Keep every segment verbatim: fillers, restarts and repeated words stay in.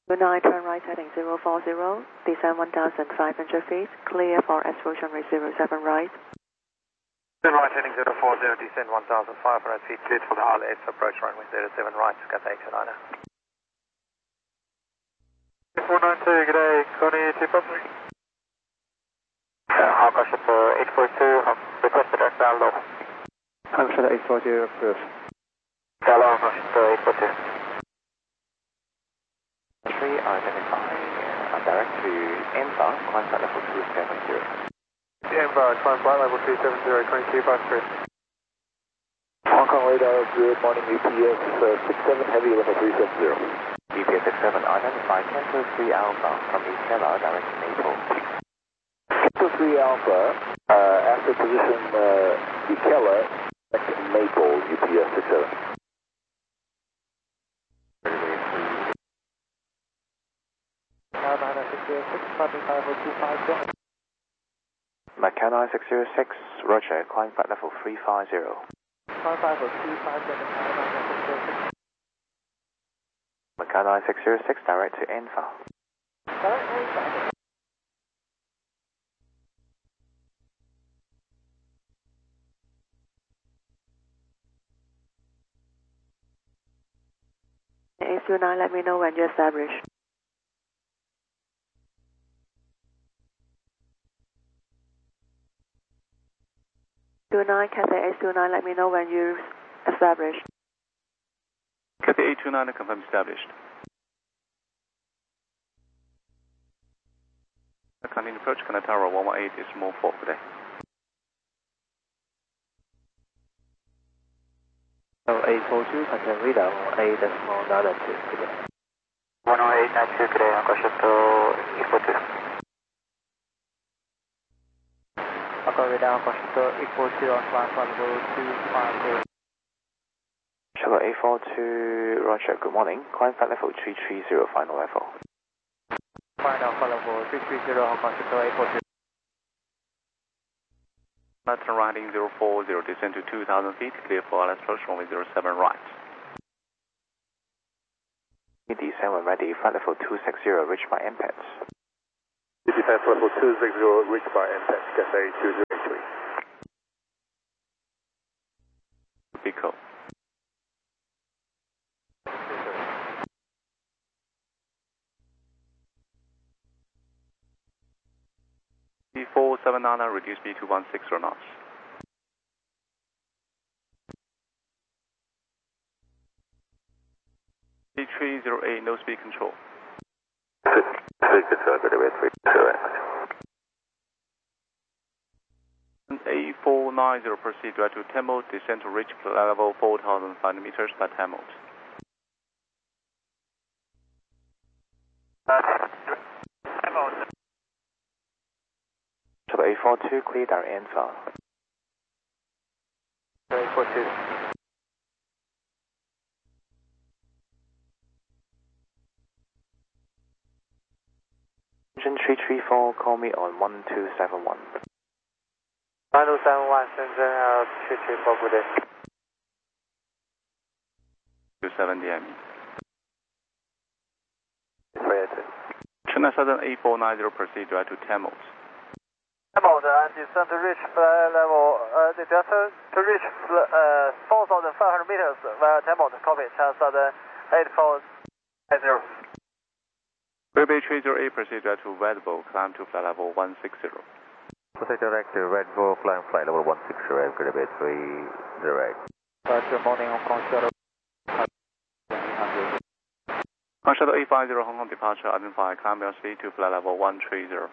two nine, turn right heading zero four zero, descend one thousand five hundred feet, clear for approach runway zero seven right. Turn right heading zero four zero, descend one thousand five hundred feet, cleared for the R L S, approach runway zero seven right, Cathay eight two niner. four nine two, good day, Connie, tip up. Hong Kong Shuttle eight four two, requested as low. Hong Kong Shuttle eight four two, approved. Hello, Hong Kong Shuttle eight four two. three, identify, uh, direct to Enva, climb flight level two seven zero. Enva, climb flight level two seven zero, twenty-two five three. Hong Kong radar, good morning, U P S uh, six seven, heavy level three seven zero. U P S six seven, identify Kento three Alpha from East Keller, direct to Naples. Kento three Alpha, uh, after position uh, East Keller, direct to Naples, U P S six seven. Macau nine six zero six, Roger, climb flight level three five zero. Macau nine six zero six, direct to Enfa. eight two nine, let me know when you establish. two nine, Cathay eight two nine, let me know when you established. Cathay eight two nine, confirm established. Continue approach, Canada Tower one one eight is more four today. eight four two, contact radar eight decimal nine two today. one oh eight nine two today, Hong Kong Shuttle eight four two. Hong Kong radar, Hong Kong Shuttle eight four two on flight level two five zero. Shuttle eight four two, Roger, good morning. Climb flight level three three zero, final level. Final flight level three three zero, Hong Kong Shuttle eight four two. Turn right heading zero four zero, descend to two thousand feet, clear for R L S approach runway zero seven right. Descend when ready, flight level two six zero, reach by impact. Descend level two six zero, reach by impact, Cathay two zero three. Pico. B four seven nine, reduce B to one six knots. B three zero eight, no speed control. A four nine zero, proceed direct to Temple, descend to reach level four thousand five hundred meters by Temple. Shuttle eight four two, clear down Enfa. eight four two. Engine three three four, call me on one two seven one. one two seven one, Shenzhen uh, three three four, good day. two seven D M. China Southern eight four nine zero, proceed direct to Temple. Temple and descend to reach flight level, uh, descend to reach uh, four thousand five hundred meters via Temple, copy, China Southern eight four nine zero. Rebay three zero eight, proceed direct to Red Bull, climb to flight level one six zero. Proceed direct to Red Bull, climb flight level one six zero, Rebay three zero eight. Good morning, Hong Kong Shuttle. Hong Kong Shuttle eight five zero, Hong Kong departure, identify, climb your speed to flight level one three zero.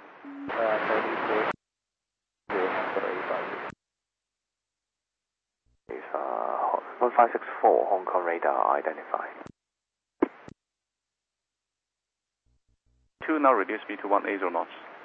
Is uh, one five six four, Hong Kong radar, identify. two now, reduce speed to one eight zero knots.